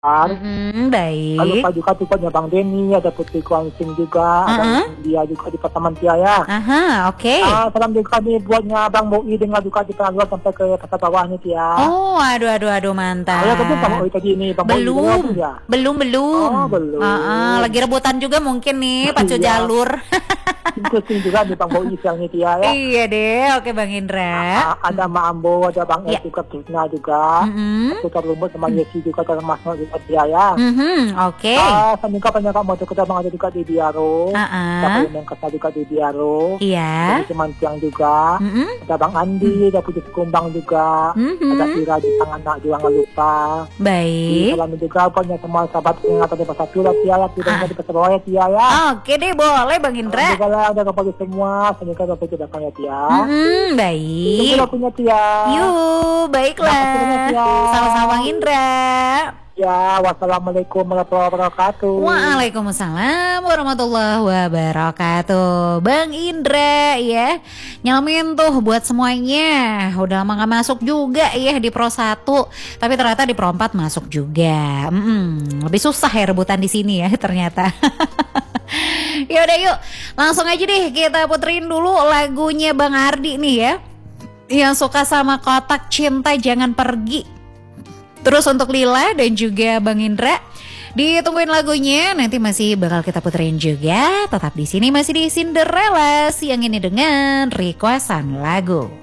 Lalu Baik. lupa juga tipenya Bang Denny, ada Putri Kuansing juga, ada dia juga di Pertaman Tia ya. Aha, oke. Salam juga nih buatnya Bang Boi, dengar juga di Pelanggor sampai ke pasar bawahnya Tia. Oh, aduh, mantap. Ayo ketemu Bang Boi tadi ini, Bang Boi Belum, ya? belum. Oh, belum. Lagi rebutan juga mungkin nih, pacu Iya. jalur. Interesting juga nih Bang Boi siangnya Tia ya. Iya deh, oke Bang Indra. Ada Mak Ambo, ada Bang Ya. El juga, Krisna juga. Putar Rumput sama Yesi juga, termasuk juga Tia ya. Oke. Saya juga banyak mau kita Bang ada juga di Biaro. Ada yang kata juga di Biaro. Iya. Ada teman siang juga. Ada Bang Andi, ada Putri Kumbang juga. Ada Ira di tangan nak juga nggak lupa. Baik. Salam juga banyak semua sahabat yang ada di pasar Pila Tia ya, di pasar bawah ya Tia ya. Oke deh, boleh Bang Indra. Juga lah ada kepada semua, saya juga dapat tidak ya Tia. Baik. Tunggu lagunya Tia. Yuk, baiklah. Terima kasih banyak, ya. Sama-sama Bang Indra. Ya, wassalamualaikum warahmatullahi wabarakatuh. Waalaikumsalam warahmatullahi wabarakatuh. Bang Indra ya, nyalamin tuh buat semuanya. Udah lama gak masuk juga ya di Pro 1, tapi ternyata di Pro 4 masuk juga. Lebih susah ya rebutan di sini ya ternyata. Yaudah yuk, langsung aja deh kita puterin dulu lagunya Bang Ardi nih ya, yang suka sama Kotak Cinta Jangan Pergi. Terus untuk Lila dan juga Bang Indra, ditungguin lagunya, nanti masih bakal kita puterin juga. Tetap di sini masih di Cinderella siang ini dengan requestan lagu.